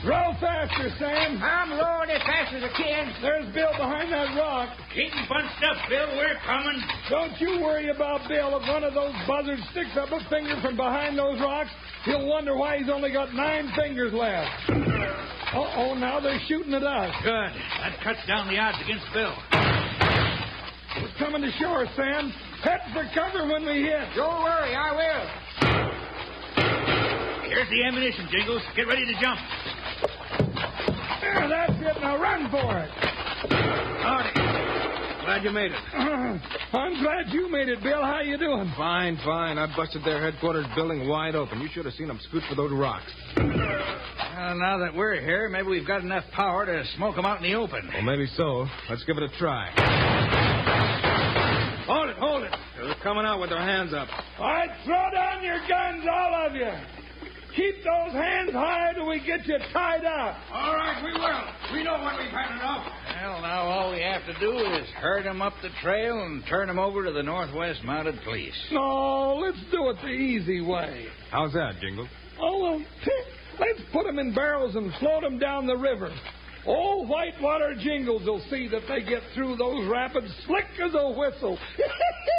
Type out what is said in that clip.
Row faster, Sam. I'm lowering as fast as I can. There's Bill behind that rock. Keep 'em bunched up, Bill. We're coming. Don't you worry about Bill. If one of those buzzards sticks up a finger from behind those rocks, he'll wonder why he's only got 9 fingers left. Uh-oh, now they're shooting at us. Good. That cuts down the odds against Bill. We're coming to shore, Sam. Head for cover when we hit. Don't worry, I will. Here's the ammunition, Jingles. Get ready to jump. There, that's it. Now run for it. Howdy. Glad you made it. I'm glad you made it, Bill. How you doing? Fine. I busted their headquarters building wide open. You should have seen them scoot for those rocks. Now that we're here, maybe we've got enough power to smoke them out in the open. Well, maybe so. Let's give it a try. Hold it. They're coming out with their hands up. All right, throw down your guns, all of you. Keep those hands high till we get you tied up. All right, we will. We know when we've had enough. Well, now all we have to do is herd them up the trail and turn them over to the Northwest Mounted Police. No, let's do it the easy way. How's that, Jingles? Oh, well, let's put them in barrels and float them down the river. Old Whitewater Jingles will see that they get through those rapids slick as a whistle.